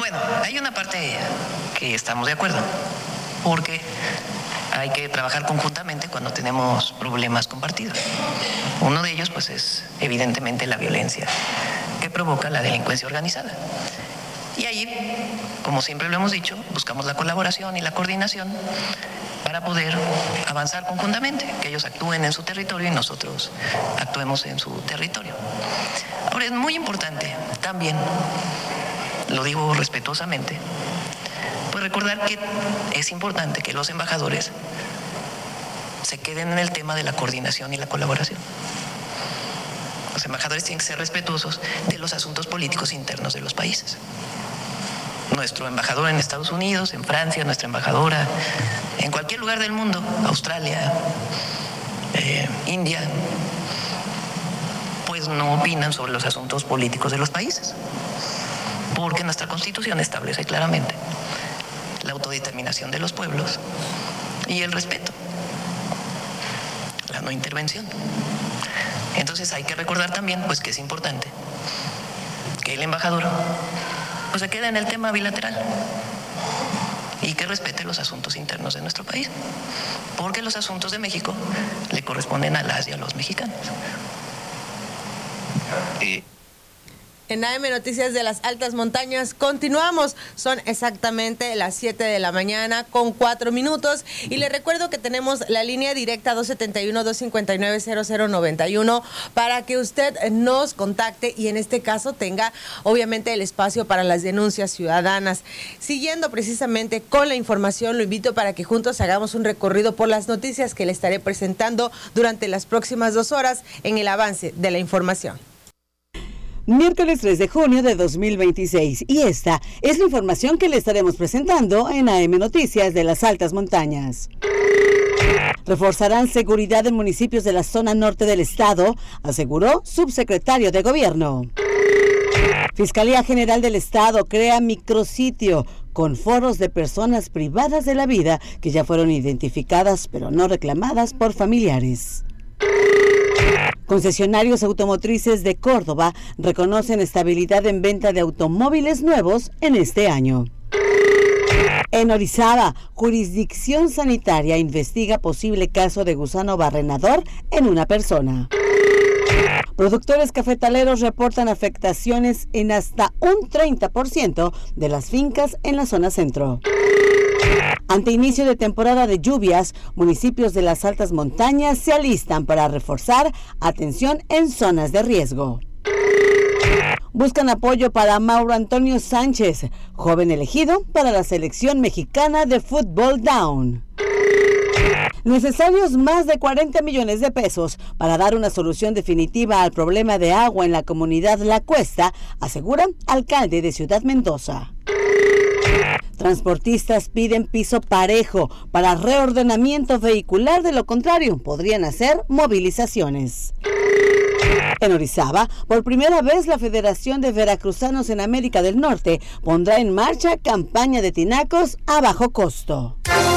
Bueno, hay una parte que estamos de acuerdo, porque hay que trabajar conjuntamente cuando tenemos problemas compartidos. Uno de ellos, pues, es evidentemente la violencia que provoca la delincuencia organizada. Y ahí, como siempre lo hemos dicho, buscamos la colaboración y la coordinación para poder avanzar conjuntamente, que ellos actúen en su territorio y nosotros actuemos en su territorio. Ahora, es muy importante también, lo digo respetuosamente, pues recordar que es importante que los embajadores se queden en el tema de la coordinación y la colaboración. Los embajadores tienen que ser respetuosos de los asuntos políticos internos de los países. Nuestro embajador en Estados Unidos, en Francia, nuestra embajadora en cualquier lugar del mundo, Australia, India, pues no opinan sobre los asuntos políticos de los países, porque nuestra Constitución establece claramente la autodeterminación de los pueblos y el respeto, la no intervención. Entonces hay que recordar también, pues, que es importante que el embajador, pues, se quede en el tema bilateral y que respete los asuntos internos de nuestro país, porque los asuntos de México le corresponden a las y a los mexicanos. En AM Noticias de las Altas Montañas continuamos, son exactamente las 7 de la mañana con 4 minutos y les recuerdo que tenemos la línea directa 271-259-0091 para que usted nos contacte y en este caso tenga obviamente el espacio para las denuncias ciudadanas. Siguiendo precisamente con la información, lo invito para que juntos hagamos un recorrido por las noticias que le estaré presentando durante las próximas 2 horas en el avance de la información. Miércoles 3 de junio de 2026 y esta es la información que le estaremos presentando en AM Noticias de las Altas Montañas. Reforzarán seguridad en municipios de la zona norte del estado, aseguró subsecretario de Gobierno. Fiscalía General del Estado crea micrositio con foros de personas privadas de la vida que ya fueron identificadas pero no reclamadas por familiares. Concesionarios automotrices de Córdoba reconocen estabilidad en venta de automóviles nuevos en este año. En Orizaba, jurisdicción sanitaria investiga posible caso de gusano barrenador en una persona. Productores cafetaleros reportan afectaciones en hasta un 30% de las fincas en la zona centro. Ante inicio de temporada de lluvias, municipios de las altas montañas se alistan para reforzar atención en zonas de riesgo. Buscan apoyo para Mauro Antonio Sánchez, joven elegido para la selección mexicana de fútbol down. Necesarios más de 40 millones de pesos para dar una solución definitiva al problema de agua en la comunidad La Cuesta, asegura alcalde de Ciudad Mendoza. Transportistas piden piso parejo para reordenamiento vehicular, de lo contrario podrían hacer movilizaciones. En Orizaba, por primera vez la Federación de Veracruzanos en América del Norte pondrá en marcha campaña de tinacos a bajo costo.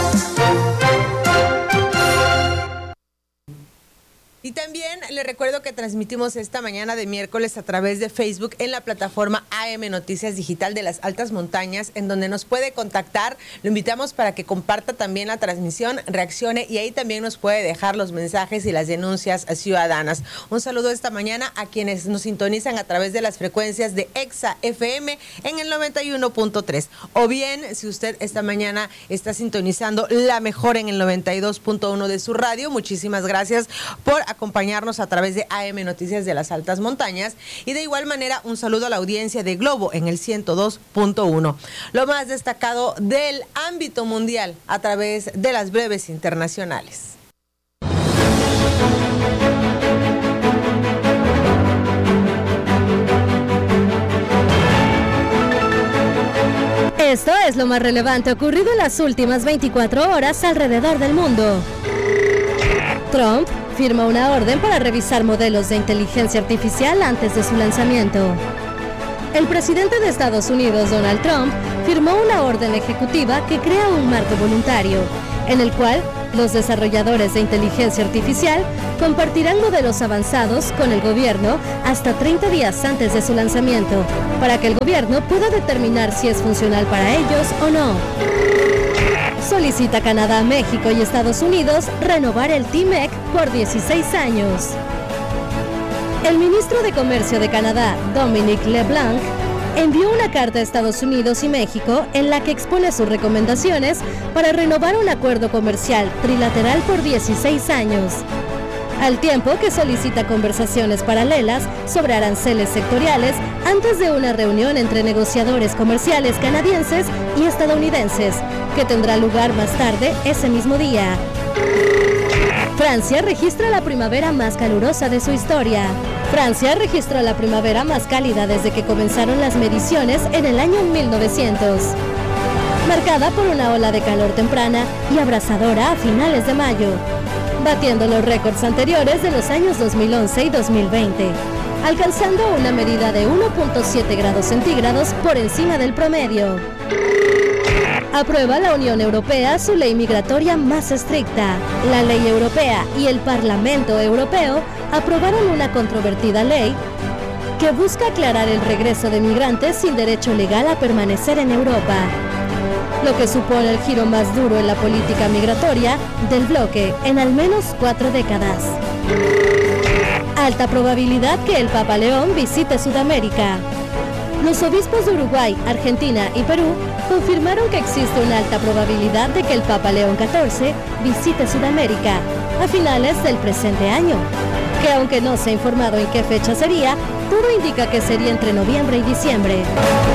Y también le recuerdo que transmitimos esta mañana de miércoles a través de Facebook en la plataforma AM Noticias Digital de las Altas Montañas, en donde nos puede contactar. Lo invitamos para que comparta también la transmisión, reaccione y ahí también nos puede dejar los mensajes y las denuncias ciudadanas. Un saludo esta mañana a quienes nos sintonizan a través de las frecuencias de Exa FM en el 91.3. O bien, si usted esta mañana está sintonizando la mejor en el 92.1 de su radio, muchísimas gracias por acompañarnos a través de AM Noticias de las Altas Montañas y de igual manera un saludo a la audiencia de Globo en el 102.1. Lo más destacado del ámbito mundial a través de las breves internacionales. Esto es lo más relevante ocurrido en las últimas 24 horas alrededor del mundo. Trump firma una orden para revisar modelos de inteligencia artificial antes de su lanzamiento. El presidente de Estados Unidos, Donald Trump, firmó una orden ejecutiva que crea un marco voluntario, en el cual Los desarrolladores de inteligencia artificial compartirán modelos avanzados con el gobierno hasta 30 días antes de su lanzamiento, para que el gobierno pueda determinar si es funcional para ellos o no. Solicita Canadá, México y Estados Unidos renovar el TMEC por 16 años. El ministro de Comercio de Canadá, Dominic LeBlanc, envió una carta a Estados Unidos y México en la que expone sus recomendaciones para renovar un acuerdo comercial trilateral por 16 años, al tiempo que solicita conversaciones paralelas sobre aranceles sectoriales antes de una reunión entre negociadores comerciales canadienses y estadounidenses, que tendrá lugar más tarde ese mismo día. Francia registra la primavera más calurosa de su historia. Francia registró la primavera más cálida desde que comenzaron las mediciones en el año 1900, marcada por una ola de calor temprana y abrasadora a finales de mayo, batiendo los récords anteriores de los años 2011 y 2020, alcanzando una medida de 1.7 grados centígrados por encima del promedio. Aprueba la Unión Europea su ley migratoria más estricta. La ley europea y el Parlamento Europeo aprobaron una controvertida ley que busca aclarar el regreso de migrantes sin derecho legal a permanecer en Europa, lo que supone el giro más duro en la política migratoria del bloque en al menos 4 décadas. Alta probabilidad que el Papa León visite Sudamérica. Los obispos de Uruguay, Argentina y Perú confirmaron que existe una alta probabilidad de que el Papa León XIV visite Sudamérica a finales del presente año, que aunque no se ha informado en qué fecha sería, todo indica que sería entre noviembre y diciembre.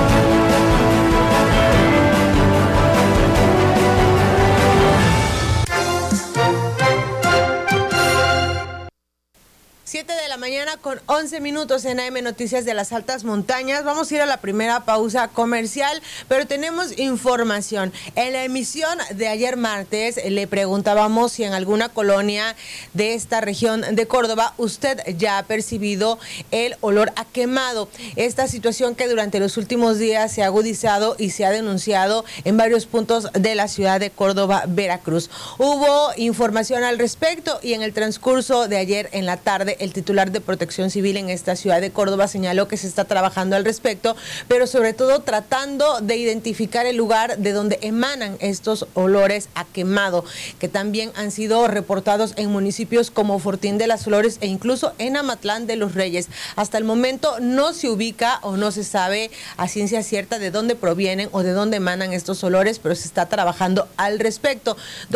Mañana con 11 minutos en AM Noticias de las Altas Montañas. Vamos a ir a la primera pausa comercial, pero tenemos información. En la emisión de ayer martes le preguntábamos si en alguna colonia de esta región de Córdoba usted ya ha percibido el olor a quemado. Esta situación que durante los últimos días se ha agudizado y se ha denunciado en varios puntos de la ciudad de Córdoba, Veracruz. Hubo información al respecto y en el transcurso de ayer en la tarde el titular de Protección Civil en esta ciudad de Córdoba señaló que se está trabajando al respecto, pero sobre todo tratando de identificar el lugar de donde emanan estos olores a quemado, que también han sido reportados en municipios como Fortín de las Flores e incluso en Amatlán de los Reyes. Hasta el momento no se ubica o no se sabe a ciencia cierta de dónde provienen o de dónde emanan estos olores, pero se está trabajando al respecto.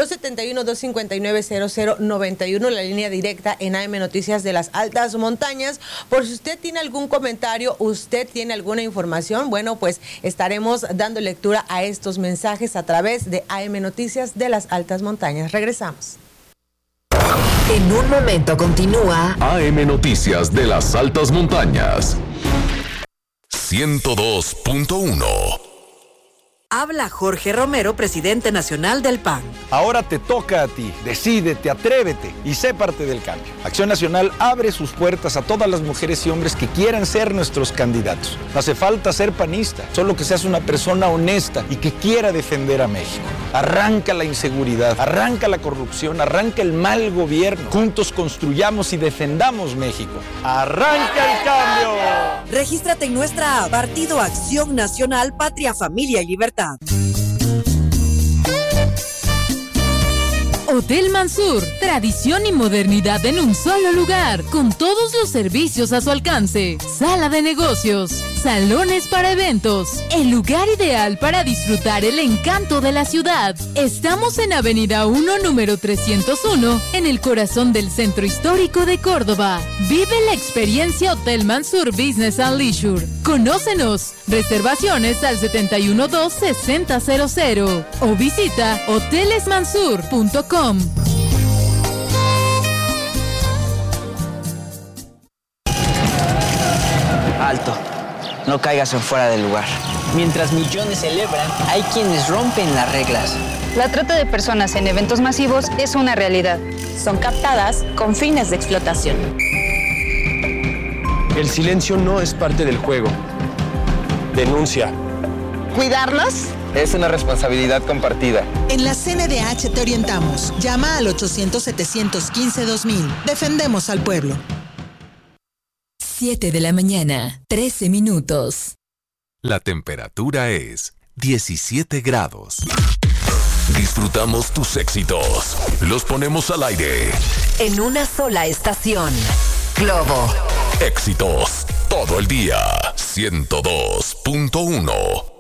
271-259-0091, la línea directa en AM Noticias de las Altas Montañas. Por si usted tiene algún comentario, usted tiene alguna información, bueno, pues estaremos dando lectura a estos mensajes a través de AM Noticias de las Altas Montañas. Regresamos. En un momento continúa AM Noticias de las Altas Montañas. 102.1. Habla Jorge Romero, presidente nacional del PAN. Ahora te toca a ti. Decídete, atrévete y sé parte del cambio. Acción Nacional abre sus puertas a todas las mujeres y hombres que quieran ser nuestros candidatos. No hace falta ser panista, solo que seas una persona honesta y que quiera defender a México. Arranca la inseguridad, arranca la corrupción, arranca el mal gobierno. Juntos construyamos y defendamos México. ¡Arranca el cambio! Regístrate en nuestra app, Partido Acción Nacional, Patria, Familia y Libertad. Hotel Mansur, tradición y modernidad en un solo lugar, con todos los servicios a su alcance. Sala de negocios, salones para eventos, el lugar ideal para disfrutar el encanto de la ciudad. Estamos en Avenida 1, número 301, en el corazón del centro histórico de Córdoba. Vive la experiencia Hotel Mansur Business and Leisure. Conócenos. Reservaciones al 712-6000 o visita hotelesmansur.com. Alto, no caigas en fuera del lugar. Mientras millones celebran, hay quienes rompen las reglas. La trata de personas en eventos masivos es una realidad. Son captadas con fines de explotación. El silencio no es parte del juego. Denuncia. Cuidarnos Es una responsabilidad compartida. En la CNDH te orientamos. Llama al 800-715-2000. Defendemos al pueblo. 7 de la mañana, 13 minutos. La temperatura es 17 grados. Disfrutamos tus éxitos. Los ponemos al aire. En una sola estación. Globo. Éxitos todo el día. 102.1.